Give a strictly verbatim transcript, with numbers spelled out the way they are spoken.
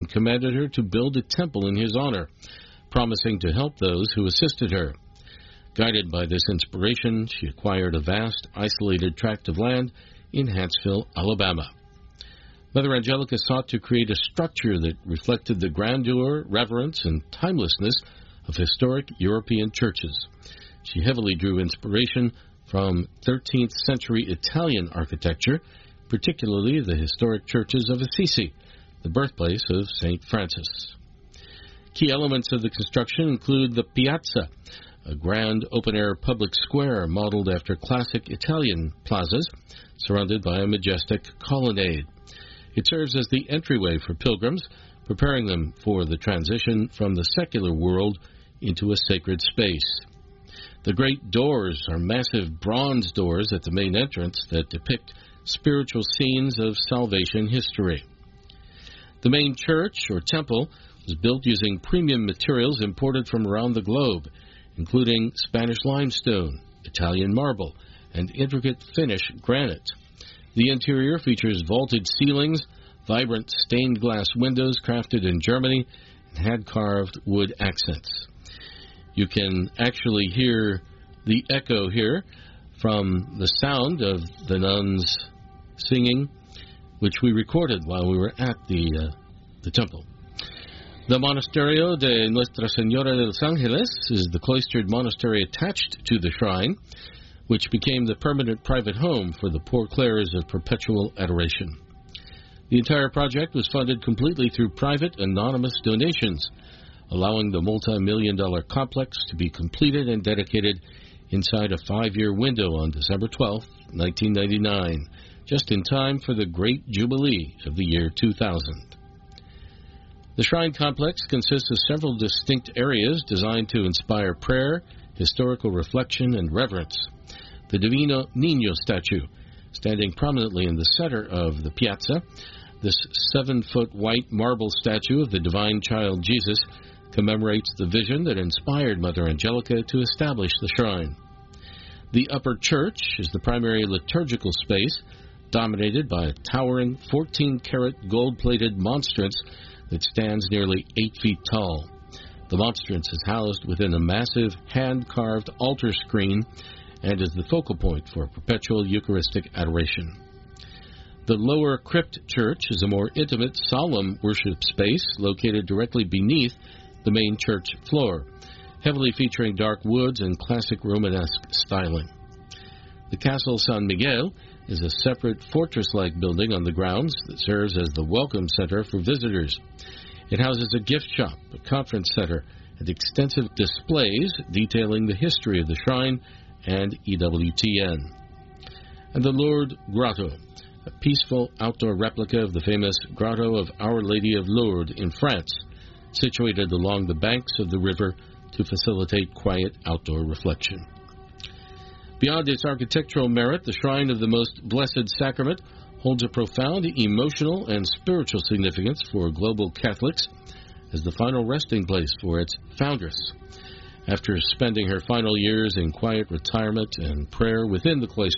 and commanded her to build a temple in his honor, promising to help those who assisted her. Guided by this inspiration, she acquired a vast, isolated tract of land in Huntsville, Alabama. Mother Angelica sought to create a structure that reflected the grandeur, reverence, and timelessness of historic European churches. She heavily drew inspiration from thirteenth century Italian architecture, particularly the historic churches of Assisi, the birthplace of Saint Francis. Key elements of the construction include the piazza, a grand open-air public square modeled after classic Italian plazas, surrounded by a majestic colonnade. It serves as the entryway for pilgrims, preparing them for the transition from the secular world into a sacred space. The great doors are massive bronze doors at the main entrance that depict spiritual scenes of salvation history. The main church, or temple, was built using premium materials imported from around the globe, including Spanish limestone, Italian marble, and intricate Finnish granite. The interior features vaulted ceilings, vibrant stained glass windows crafted in Germany, and hand-carved wood accents. You can actually hear the echo here from the sound of the nuns singing, which we recorded while we were at the, uh, the temple. The Monasterio de Nuestra Señora de los Ángeles is the cloistered monastery attached to the shrine, which became the permanent private home for the Poor Clares of Perpetual Adoration. The entire project was funded completely through private, anonymous donations, allowing the multi-million dollar complex to be completed and dedicated inside a five-year window on December twelfth, nineteen ninety-nine, just in time for the Great Jubilee of the year two thousand. The shrine complex consists of several distinct areas designed to inspire prayer, historical reflection, and reverence. The Divino Niño statue, standing prominently in the center of the piazza, this seven-foot white marble statue of the divine child Jesus commemorates the vision that inspired Mother Angelica to establish the shrine. The upper church is the primary liturgical space, dominated by a towering fourteen-carat gold-plated monstrance that stands nearly eight feet tall. The monstrance is housed within a massive hand-carved altar screen and is the focal point for perpetual Eucharistic adoration. The lower crypt church is a more intimate, solemn worship space located directly beneath the main church floor, heavily featuring dark woods and classic Romanesque styling. The Castle San Miguel is a separate fortress-like building on the grounds that serves as the welcome center for visitors. It houses a gift shop, a conference center, and extensive displays detailing the history of the shrine and E W T N. And the Lourdes Grotto, a peaceful outdoor replica of the famous Grotto of Our Lady of Lourdes in France, situated along the banks of the river to facilitate quiet outdoor reflection. Beyond its architectural merit, the Shrine of the Most Blessed Sacrament holds a profound emotional and spiritual significance for global Catholics as the final resting place for its foundress. After spending her final years in quiet retirement and prayer within the cloister,